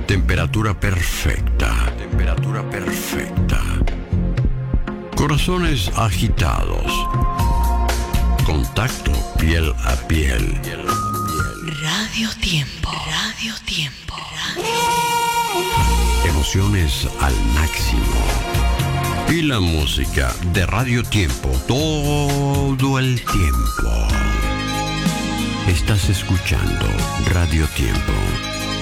Temperatura perfecta. Temperatura perfecta. Corazones agitados. Contacto piel a piel. Radio Tiempo. Radio Tiempo. Emociones al máximo. Y la música de Radio Tiempo todo el tiempo. Estás escuchando Radio Tiempo.